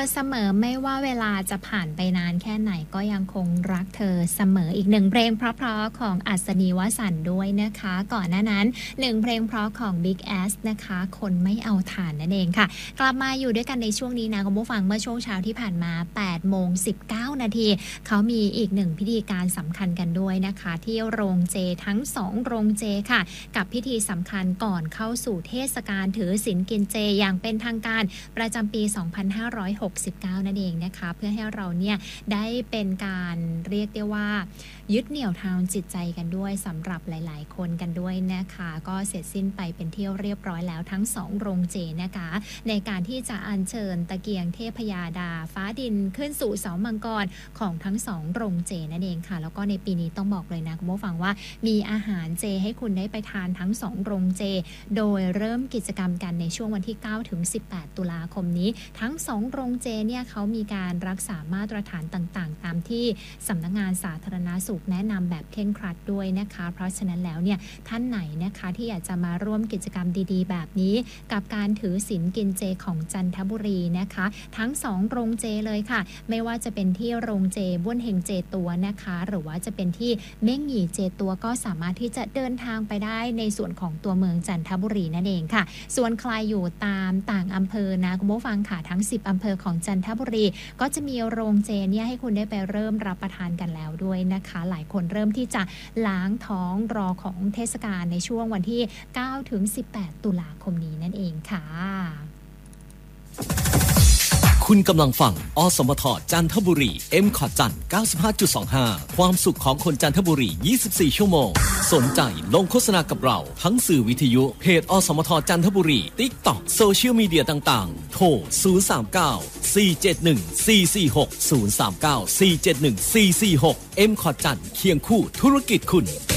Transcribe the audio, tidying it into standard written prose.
เสมอไม่ว่าเวลาจะผ่านไปนานแค่ไหนก็ยังคงรักเธอเสมออีกหนึ่งเพลงเพราะๆของอัศนีวสันต์ด้วยนะคะก่อนหน้านั้นหนึ่งเพลงเพราะของ Big Ass นะคะคนไม่เอาถ่านนั่นเองค่ะกลับมาอยู่ด้วยกันในช่วงนี้นะคุณผู้ฟังเมื่อช่วงเช้าที่ผ่านมา 8:19 นาทีเขามีอีกหนึ่งพิธีการสำคัญกันด้วยนะคะที่โรงเจทั้ง2โรงเจค่ะกับพิธีสำคัญก่อนเข้าสู่เทศกาลถือศีลกินเจอย่างเป็นทางการประจำปี 2569 นั่นเองนะคะเพื่อให้เราเนี่ยได้เป็นการเรียกได้ว่ายึดเหนี่ยวทางจิตใจกันด้วยสำหรับหลายๆคนกันด้วยนะคะก็เสร็จสิ้นไปเป็นที่เรียบร้อยแล้วทั้ง2โรงเจนะคะในการที่จะอัญเชิญตะเกียงเทพยาดาฟ้าดินขึ้นสู่เสามังกรของทั้ง2โรงเจนั่นเองค่ะแล้วก็ในปีนี้ต้องบอกเลยนะคุณผู้ฟังว่ามีอาหารเจให้คุณได้ไปทานทั้ง2โรงเจโดยเริ่มกิจกรรมกันในช่วงวันที่9ถึง18ตุลาคมนี้ทั้ง2โรงเจเนี่ยเขามีการรักษามาตรฐานต่างๆตามที่สำนักงานสาธารณสุขแนะนำแบบเคร่งครัดด้วยนะคะเพราะฉะนั้นแล้วเนี่ยท่านไหนนะคะที่อยากจะมาร่วมกิจกรรมดีๆแบบนี้กับการถือศีลกินเจของจันทบุรีนะคะทั้ง2โรงเจเลยค่ะไม่ว่าจะเป็นที่โรงเจบ้วนเฮงเจตัวนะคะหรือว่าจะเป็นที่เม้งหยี่เจตัวก็สามารถที่จะเดินทางไปได้ในส่วนของตัวเมืองจันทบุรีนั่นเองค่ะส่วนใครอยู่ตามต่างอำเภอนะคุณผู้ฟังค่ะทั้ง10อำเภอของจันทบุรีก็จะมีโรงเจเนี่ยให้คุณได้ไปเริ่มรับประทานกันแล้วด้วยนะคะหลายคนเริ่มที่จะล้างท้องรอของเทศกาลในช่วงวันที่9ถึง18ตุลาคมนี้นั่นเองค่ะคุณกำลังฟังอสมทจันทบุรี M.Cot จัน 95.25 ความสุขของคนจันทบุรี24ชั่วโมงสนใจลงโฆษณากับเราทั้งสื่อวิทยุเพจอสมทจันทบุรี TikTok โซเชียลมีเดียต่างๆโทร039 471 446 039 471 446 M.Cot จันเคียงคู่ธุรกิจคุณ